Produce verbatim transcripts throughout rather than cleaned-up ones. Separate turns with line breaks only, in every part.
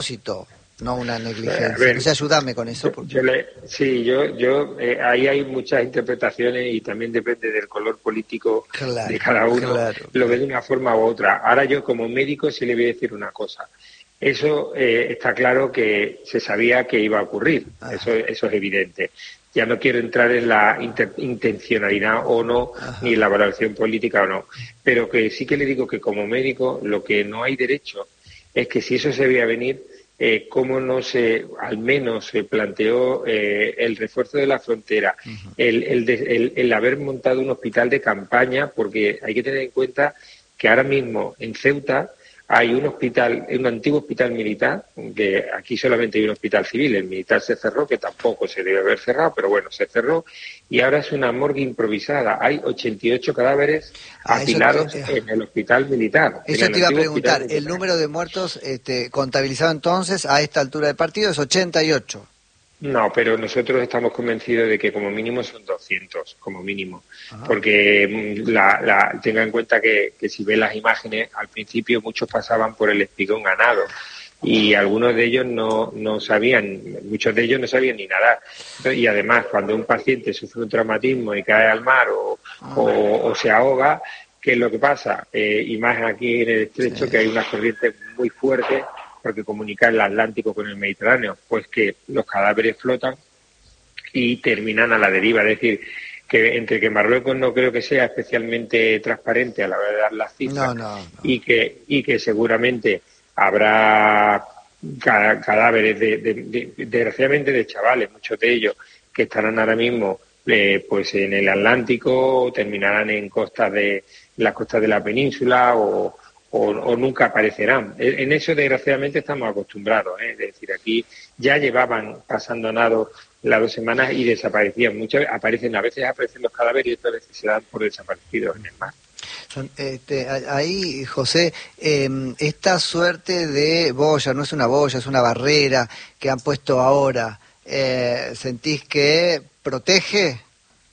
no una negligencia.
Ver,
Entonces ayúdame con eso. Porque...
Yo le, sí, yo, yo eh, ahí hay muchas interpretaciones y también depende del color político
claro,
de cada uno,
claro,
lo ve
claro.
de una forma u otra. Ahora yo como médico sí le voy a decir una cosa. Eso eh, está claro que se sabía que iba a ocurrir, eso, eso es evidente. Ya no quiero entrar en la inter- intencionalidad o no, Ajá. ni en la valoración política o no, pero que sí que le digo que como médico lo que no hay derecho es que si eso se veía venir, eh, cómo no se, al menos se planteó eh, el refuerzo de la frontera, uh-huh. el, el, de, el, el haber montado un hospital de campaña, porque hay que tener en cuenta que ahora mismo en Ceuta hay un hospital, un antiguo hospital militar, que aquí solamente hay un hospital civil, el militar se cerró, que tampoco se debe haber cerrado, pero bueno, se cerró, y ahora es una morgue improvisada. Hay ochenta y ocho cadáveres ah, apilados te, eh, en el hospital militar.
Eso te iba a preguntar, el número de muertos este, contabilizado entonces a esta altura del partido es ochenta y ocho.
No, pero nosotros estamos convencidos de que como mínimo son doscientos, como mínimo. Ajá. Porque la, la, tenga en cuenta que, que si ves las imágenes, al principio muchos pasaban por el espigón ganado y algunos de ellos no, no sabían, muchos de ellos no sabían ni nadar. Y además, cuando un paciente sufre un traumatismo y cae al mar o, o, o se ahoga, ¿qué es lo que pasa? Eh, y más aquí en el estrecho, sí. que hay unas corrientes muy fuertes, porque comunica el Atlántico con el Mediterráneo, pues que los cadáveres flotan y terminan a la deriva. Es decir, que entre que Marruecos no creo que sea especialmente transparente a la hora de dar las cifras,
no, no, no.
y que y que seguramente habrá cadáveres, de, de, de, de, desgraciadamente, de chavales, muchos de ellos, que estarán ahora mismo eh, pues en el Atlántico, o terminarán en costas de las costas de la península o O, o nunca aparecerán. En eso, desgraciadamente, estamos acostumbrados, ¿eh? Es decir, aquí ya llevaban pasando nado las dos semanas y desaparecían. Muchas veces aparecen, a veces aparecen los cadáveres y otras veces se dan por desaparecidos en el mar.
Este, ahí, José, eh, esta suerte de boya, no es una boya, es una barrera que han puesto ahora, eh, ¿sentís que protege?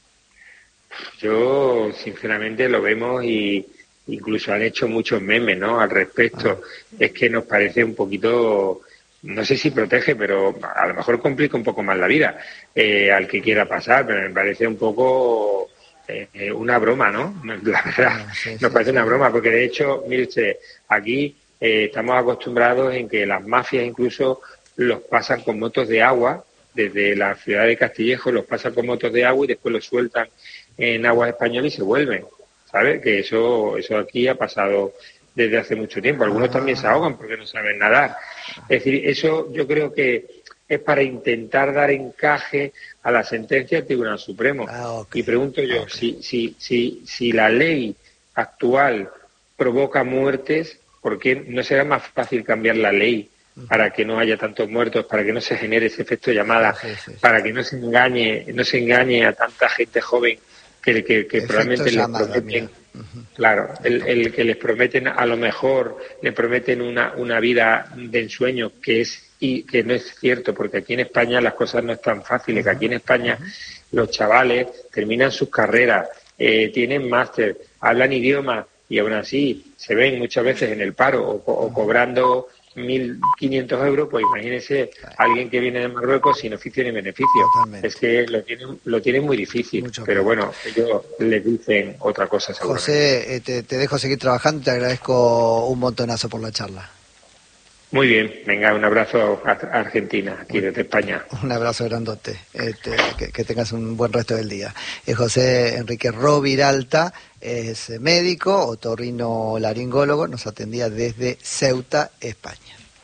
Yo, sinceramente, lo vemos y incluso han hecho muchos memes, ¿no?, al respecto. Ah. Es que nos parece un poquito, no sé si protege, pero a lo mejor complica un poco más la vida eh, al que quiera pasar, pero me parece un poco eh, una broma, ¿no? La verdad, ah, sí, nos sí, parece sí. una broma, porque de hecho, mire usted, aquí eh, estamos acostumbrados en que las mafias incluso los pasan con motos de agua, desde la ciudad de Castillejo los pasan con motos de agua y después los sueltan en aguas españolas y se vuelven. ¿Sabes? Que eso eso aquí ha pasado desde hace mucho tiempo. Algunos ah. también se ahogan porque no saben nadar. Es decir, eso yo creo que es para intentar dar encaje a la sentencia del Tribunal Supremo.
Ah, okay.
Y pregunto yo,
okay.
si, si, si, si la ley actual provoca muertes, ¿por qué no será más fácil cambiar la ley para que no haya tantos muertos, para que no se genere ese efecto llamada, sí, sí, sí. para que no se engañe, no se engañe a tanta gente joven que, que, que probablemente les prometen, uh-huh. claro, el, el que les prometen, a lo mejor le prometen una, una vida de ensueño que es y que no es cierto, porque aquí en España las cosas no están fáciles, uh-huh. que aquí en España uh-huh. los chavales terminan sus carreras, eh, tienen máster, hablan idiomas y aún así se ven muchas veces en el paro o, o uh-huh. cobrando mil quinientos euros, pues imagínese alguien que viene de Marruecos sin oficio ni beneficio. Totalmente. Es que lo tienen lo tienen muy difícil. Mucho pero bien. Bueno, ellos les dicen otra cosa seguramente.
José, eh, te, te dejo seguir trabajando y te agradezco un montonazo por la charla.
Muy bien, venga, un abrazo a Argentina, aquí desde España.
Un abrazo grandote, este, que, que tengas un buen resto del día. Es José Enrique Roviralta, es médico, otorrinolaringólogo, nos atendía desde Ceuta, España.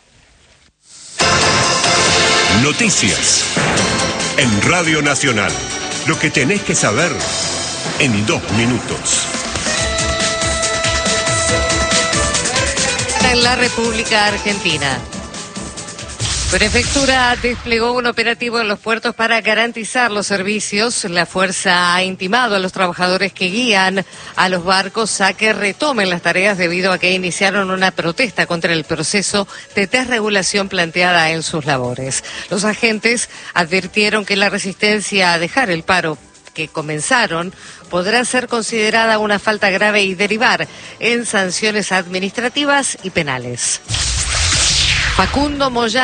Noticias en Radio Nacional, lo que tenés que saber en dos minutos.
En la República Argentina. Prefectura desplegó un operativo en los puertos para garantizar los servicios. La fuerza ha intimado a los trabajadores que guían a los barcos a que retomen las tareas debido a que iniciaron una protesta contra el proceso de desregulación planteada en sus labores. Los agentes advirtieron que la resistencia a dejar el paro que comenzaron podrá ser considerada una falta grave y derivar en sanciones administrativas y penales. Facundo Moyano.